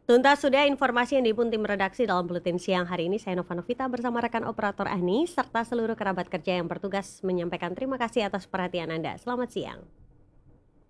Tuntas sudah informasi yang dihimpun tim redaksi dalam Buletin Siang hari ini. Saya Nova Novita bersama rekan operator Ahni serta seluruh kerabat kerja yang bertugas menyampaikan terima kasih atas perhatian Anda. Selamat siang.